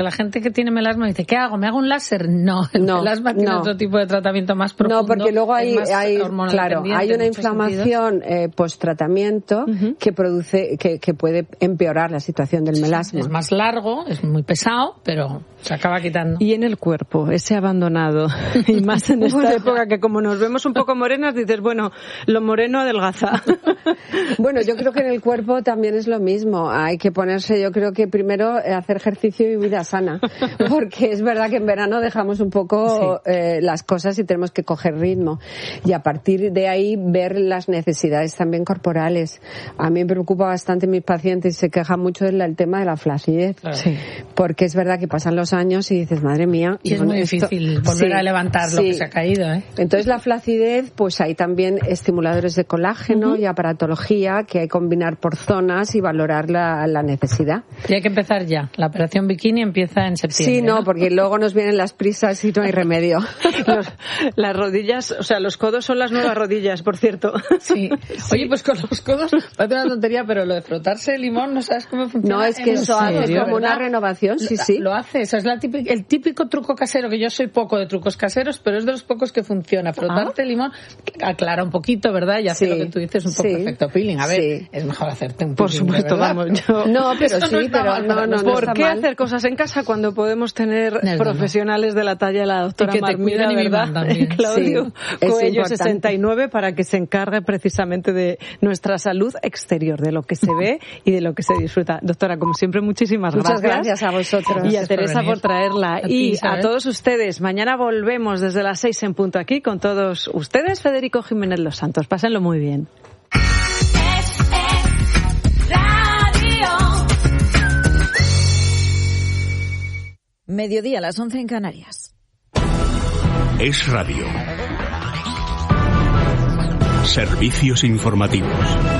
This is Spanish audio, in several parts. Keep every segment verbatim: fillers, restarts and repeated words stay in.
La gente que tiene melasma dice, ¿qué hago? ¿Me hago un láser? No, el no, melasma tiene no. otro tipo de tratamiento más profundo. No, porque luego hay, hay claro, hay una inflamación eh, post-tratamiento uh-huh. que produce, que, que puede empeorar la situación del melasma. Es más largo, es muy pesado, pero se acaba quitando. Y en el cuerpo, ese abandonado, y más en esta época que como nos vemos un poco morenas, dices, bueno, lo moreno adelgaza. Bueno, yo creo que en el cuerpo también es lo mismo. Hay que ponerse, yo creo que primero hacer ejercicio y vida sana, porque es verdad que en verano dejamos un poco sí. eh, las cosas y tenemos que coger ritmo. Y a partir de ahí ver las necesidades también corporales. A mí me preocupa bastante mis pacientes y se quejan mucho del el tema de la flacidez, claro. sí. porque es verdad que pasan los años y dices, madre mía. Y es muy esto... difícil volver sí. a levantar sí. lo que se ha caído. ¿eh? Entonces la flacidez, pues hay también estimuladores de colágeno uh-huh. y aparatología que hay que combinar por zonas y valorar la, la necesidad. Y hay que empezar ya. La operación bikini empieza en septiembre. Sí, no, ¿no? Porque luego nos vienen las prisas y no hay remedio. Los, las rodillas, o sea, los codos son las nuevas rodillas, por cierto. Sí. sí. Oye, pues con los codos, parece una tontería, pero lo de frotarse el limón, ¿no sabes cómo funciona? No, es que eso hace como ¿verdad? Una renovación, sí, lo, sí. Lo hace, eso es la típica, el típico truco casero, que yo soy poco de trucos caseros, pero es de los pocos que funciona. Frotarte ¿Ah? el limón, aclara un poquito, ¿verdad? Y hace sí. lo que tú dices, un poco sí. efecto peeling. A ver, sí. es mejor hacerte un Por supuesto, vamos. Yo... No, pero sí, no pero mal, no, no, no ¿Por está qué mal? hacer cosas en casa cuando podemos tener no, profesionales no. de la talla de la doctora Marmira, ¿verdad? Claudio sí, Coello, sesenta y nueve, para que se encargue precisamente de nuestra salud exterior, de lo que se ve y de lo que se disfruta. Doctora, como siempre, muchísimas Muchas gracias. gracias a vosotros. Y a Teresa por, por traerla. A ti, y Isabel. A todos ustedes. Mañana volvemos desde las seis en punto aquí con todos ustedes. Federico Jiménez Los Santos. Pásenlo muy bien. Mediodía a las once en Canarias. Es Radio. Servicios informativos.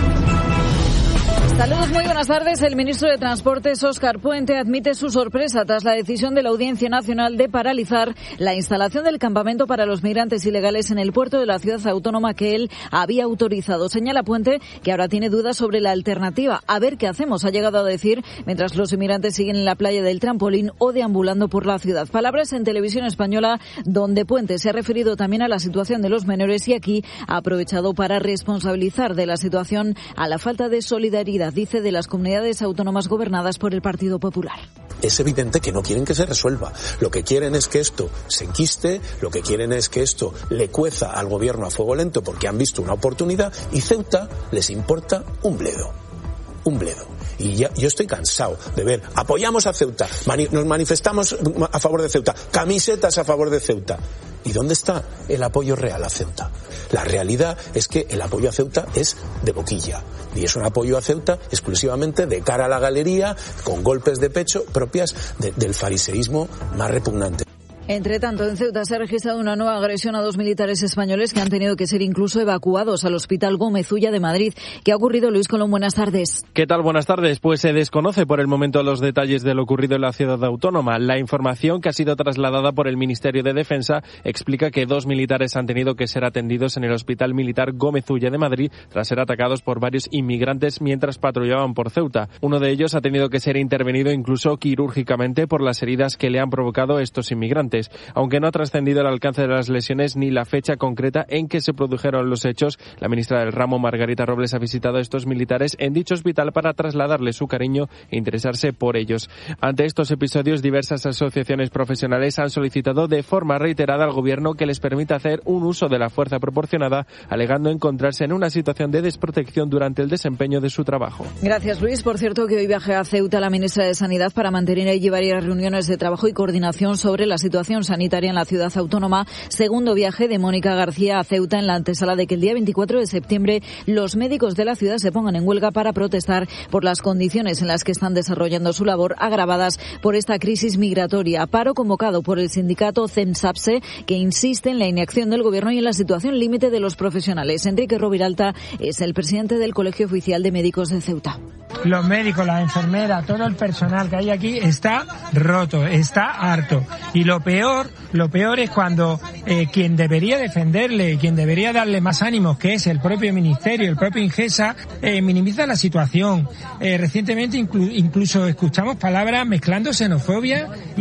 Saludos, muy buenas tardes. El ministro de Transportes, Óscar Puente, admite su sorpresa tras la decisión de la Audiencia Nacional de paralizar la instalación del campamento para los migrantes ilegales en el puerto de la ciudad autónoma que él había autorizado. Señala Puente que ahora tiene dudas sobre la alternativa. A ver qué hacemos, ha llegado a decir, mientras los inmigrantes siguen en la playa del Trampolín o deambulando por la ciudad. Palabras en Televisión Española, donde Puente se ha referido también a la situación de los menores y aquí ha aprovechado para responsabilizar de la situación a la falta de solidaridad, dice, de las comunidades autónomas gobernadas por el Partido Popular. Es evidente que no quieren que se resuelva. Lo que quieren es que esto se enquiste, lo que quieren es que esto le cueza al gobierno a fuego lento porque han visto una oportunidad y Ceuta les importa un bledo. Un bledo. Y ya, yo estoy cansado de ver, apoyamos a Ceuta, mani- nos manifestamos a favor de Ceuta, camisetas a favor de Ceuta. ¿Y dónde está el apoyo real a Ceuta? La realidad es que el apoyo a Ceuta es de boquilla. Y es un apoyo a Ceuta exclusivamente de cara a la galería, con golpes de pecho propias de, del fariseísmo más repugnante. Entre tanto, en Ceuta se ha registrado una nueva agresión a dos militares españoles que han tenido que ser incluso evacuados al Hospital Gómez Ulla de Madrid. ¿Qué ha ocurrido, Luis Colón? Buenas tardes. ¿Qué tal? Buenas tardes. Pues se desconoce por el momento los detalles de lo ocurrido en la ciudad autónoma. La información que ha sido trasladada por el Ministerio de Defensa explica que dos militares han tenido que ser atendidos en el Hospital Militar Gómez Ulla de Madrid tras ser atacados por varios inmigrantes mientras patrullaban por Ceuta. Uno de ellos ha tenido que ser intervenido incluso quirúrgicamente por las heridas que le han provocado estos inmigrantes. Aunque no ha trascendido el alcance de las lesiones ni la fecha concreta en que se produjeron los hechos, la ministra del ramo, Margarita Robles, ha visitado a estos militares en dicho hospital para trasladarles su cariño e interesarse por ellos. Ante estos episodios, diversas asociaciones profesionales han solicitado de forma reiterada al gobierno que les permita hacer un uso de la fuerza proporcionada, alegando encontrarse en una situación de desprotección durante el desempeño de su trabajo. Gracias, Luis. Por cierto, que hoy viaja a Ceuta la ministra de Sanidad para mantener allí varias reuniones de trabajo y coordinación sobre la situación sanitaria en la ciudad autónoma. Segundo viaje de Mónica García a Ceuta en la antesala de que el día veinticuatro de septiembre los médicos de la ciudad se pongan en huelga para protestar por las condiciones en las que están desarrollando su labor, agravadas por esta crisis migratoria. Paro convocado por el sindicato CENSAPSE, que insiste en la inacción del gobierno y en la situación límite de los profesionales. Enrique Roviralta es el presidente del Colegio Oficial de Médicos de Ceuta. Los médicos, las enfermeras, todo el personal que hay aquí está roto, está harto. Y lo peor, lo peor es cuando eh, quien debería defenderle, quien debería darle más ánimos, que es el propio Ministerio, el propio Ingesa, eh, minimiza la situación. Eh, recientemente inclu- incluso escuchamos palabras mezclando xenofobia